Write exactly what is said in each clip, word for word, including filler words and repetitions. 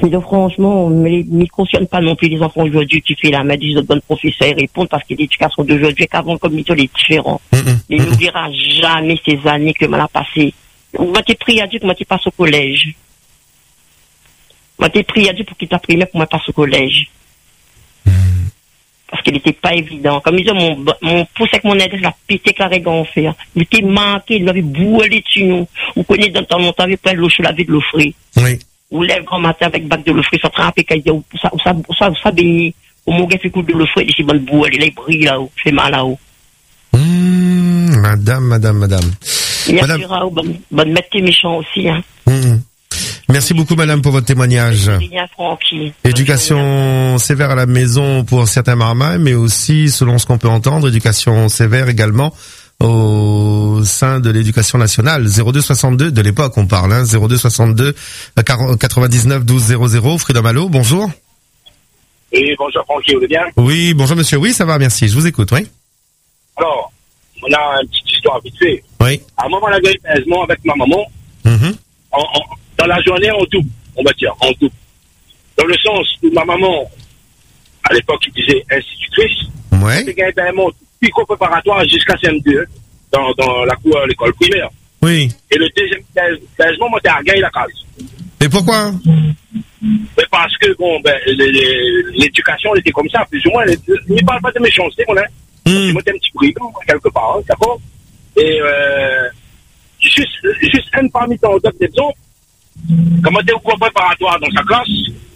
Mais donc, franchement, mais ne cautionnent pas non plus les enfants aujourd'hui qui fait la main des autres bonnes professeurs et répondent parce que l'éducation d'aujourd'hui, qu'avant, comme il est différent. Mm-hmm. Il n'oubliera jamais ces années que m'en a passé. Moi, t'ai pris à Dieu que moi, t'ai passe au collège. Moi, t'ai pris à Dieu pour qu'il t'apprenne pour moi passe au collège. Parce qu'il n'était pas évident. Comme ils ont mon, mon pouce avec mon aide, la pété que la règle en fait. Il était manqué, il m'avait boué dessus nous. Vous connaissez dans le temps longtemps, avec plein de l'eau chaude avec de l'eau fraîche. Oui. Ou lève grand matin avec bac de l'eau fraîche, ça trempe, ou ça, ou ça, ou ça, ou ça baigner. Au mon gars fait coup de l'eau fraîche, c'est bon boué, il brille là-haut, fait mal là-haut. Mmh, madame, madame, madame. Merci madame... Raoult, bonne, bonne mettre tes méchants aussi, hein. Mmh. Merci beaucoup, madame, pour votre témoignage. Bien, Francky. Éducation sévère à la maison pour certains marmailles, mais aussi, selon ce qu'on peut entendre, éducation sévère également au sein de l'éducation nationale. zéro deux soixante-deux, de l'époque on parle, hein, zéro deux soixante-deux quatre-vingt-dix-neuf douze zéro zéro. Freedom Allo, bonjour. Oui, bonjour Francky, vous allez bien? Oui, bonjour monsieur, oui, ça va, merci, je vous écoute, oui. Alors, on a une petite histoire vite fait. Oui. À un moment, on a gagné aisement avec ma maman. Mm-hmm. En, en, dans la journée, on double, on va dire, on double. Dans le sens où ma maman, à l'époque, il disait institutrice. Ouais. J'ai gagné aisement pico-préparatoire jusqu'à C M deux, dans, dans la cour, l'école primaire. Oui. Et le deuxième aisement, moi, j'étais à gagner la case. Et pourquoi? Mais parce que, bon, ben, l'éducation, elle était comme ça, plus ou moins. Il ne parle pas de méchanceté, mon hein. Mm. Moi, t'es un petit brigand, quelque part, hein, d'accord? Et, euh, juste, juste un parmi tant d'autres exemples, comment t'es au cours préparatoire dans sa classe,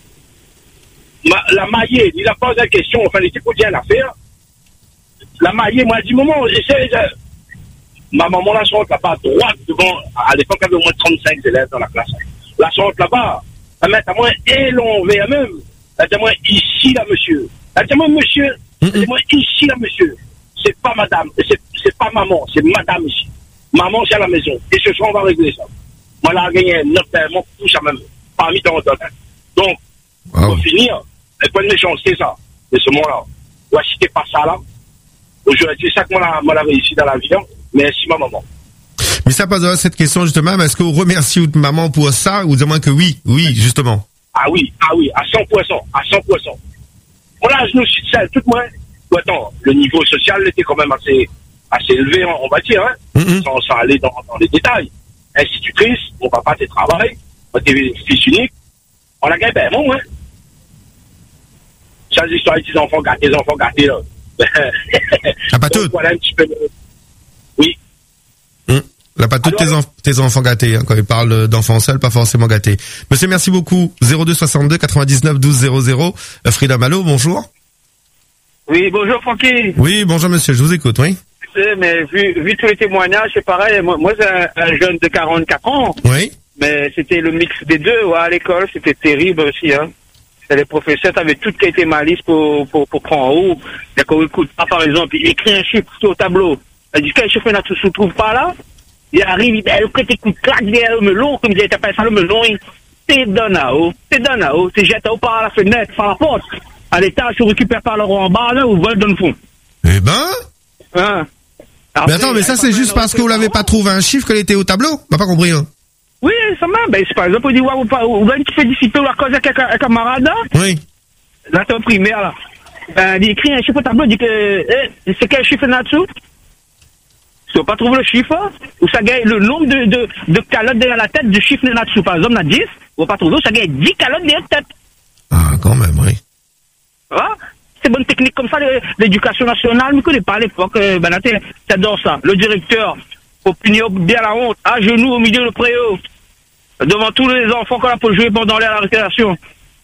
ma, la maillée, il a posé la question, enfin, il était pour dire l'affaire. La maillée, moi, elle dit, maman, j'essaie de. Ma maman, la sorte là-bas, droite devant, à l'époque, il y avait au moins trente-cinq élèves dans la classe. La sorte là-bas, elle met à moi élongée même. Elle dit, moi, ici, là, monsieur. Elle dit, moi, monsieur, elle dit, moi, ici, là, monsieur. C'est pas madame, c'est, c'est pas maman, c'est madame ici. Maman, c'est à la maison. Et ce soir, on va régler ça. Moi, là, j'ai gagné neuf paiements, tout ça même. Parmi tant d'autres. Donc, wow. Pour finir, elle peut être méchanceté, ça, de ce moment-là. Ouais, si t'es pas ça, là, aujourd'hui, c'est ça que moi, moi, j'ai réussi dans la vie, mais si ma maman. Mais ça passe à cette question, justement, est-ce que vous remerciez votre maman pour ça, ou du moins que oui, oui, justement? Ah oui, ah oui, à cent pour cent, à cent pour cent. Voilà, je nous suis seul, tout moins. Attends, le niveau social était quand même assez, assez élevé, on va dire, hein, mm-hmm. sans, sans aller dans, dans les détails. Institutrice, mon papa, t'es travail, moi, t'es fils unique, on a gagné, ben, bon, hein. Ça, les histoires des enfants gâtés, des enfants gâtés, là. Ah, pas toutes. Voilà un petit peu. Oui. Hum. Là, pas toutes tes, enf- tes enfants gâtés, hein, quand ils parlent d'enfants seuls, pas forcément gâtés. Monsieur, merci beaucoup. zéro deux soixante-deux quatre-vingt-dix-neuf douze zéro zéro. Freedom Allo, bonjour. Oui, bonjour Francky. Oui, bonjour monsieur, je vous écoute, oui. Mais vu, vu tous les témoignages, c'est pareil, moi, moi c'est un, un jeune de quarante-quatre ans. Oui. Mais c'était le mix des deux, ouais, à l'école, c'était terrible aussi, hein. Et les professeurs avaient tout qui était malice pour, pour, pour prendre en haut. D'accord, écoute, pas par exemple, il écrit un chiffre sur le tableau. Il dit, quel chiffre il ne se trouve pas là? Il arrive, il prête des coups de claque derrière le melon, comme il disait, t'as pas ça le melon, il t'es donné à haut, t'es donné à haut, t'es jeté au par la fenêtre, par la porte. À l'étage, tu récupères par le rang en bas, là, ou vol dans le fond. Eh ben. Hein? Alors, mais attends, mais ça, c'est juste parce que vous l'avez pas trouvé un chiffre qu'elle était au tableau? On n'a pas compris, hein? Oui, ça m'a, ben, c'est par exemple, on dit, ouais, ou bien tu fais dissiper la cause avec un camarade, oui. Là, t'es en primaire, là. Ben, il écrit un chiffre au tableau, il dit que, eh, c'est quel chiffre là-dessous? Si on pas trouvé le chiffre, ou ça gagne le nombre de, de, de calottes derrière la tête du chiffre là-dessous. Par exemple, on a dix, on pas trouvé, ça gagne dix calottes derrière la tête. Ah, quand même, oui. Ah, c'est bonne technique comme ça, l'éducation nationale, mais connaît pas à l'époque, euh, ben, t'adores ça. Le directeur, faut punir bien la honte, à genoux au milieu de préau, devant tous les enfants qu'on a pour jouer pendant la récréation.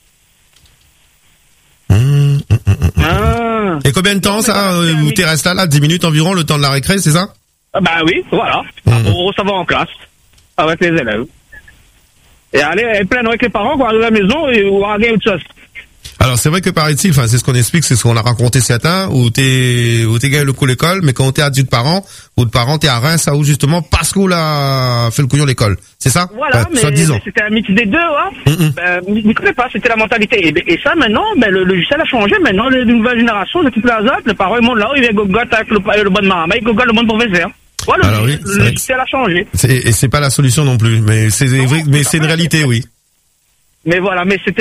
Mmh, mmh, mmh, ah. Et combien de temps, non, ça, euh, où t'es resté là, là, dix minutes environ, le temps de la récré, c'est ça? Ah, ben oui, voilà. Mmh. On s'en va en classe, avec les élèves. Et aller plein avec les parents, quoi, arriver à la maison, et on va gagner autre chose. Alors c'est vrai que par ici, enfin c'est ce qu'on explique, c'est ce qu'on a raconté ce matin, où t'es où t'es gagné le coup l'école, mais quand t'es adulte parent, ou de parent t'es à Reims, ça où justement parce qu'on l'a fait le couillon l'école, c'est ça? Voilà, ben, mais, mais c'était un mix des deux, hein. Mm-hmm. Ben, je ne connais pas, c'était la mentalité. Et, et ça maintenant, ben le logiciel a changé. Maintenant, les nouvelles générations, c'est toute la zone, les parents ils montent là, ils viennent gogoter avec le, le bon maman, ils gogotent le bon professeur. Voilà, alors, oui, le logiciel a changé. C'est, et c'est pas la solution non plus, mais c'est vrai, mais c'est une réalité, oui. Mais voilà, mais c'était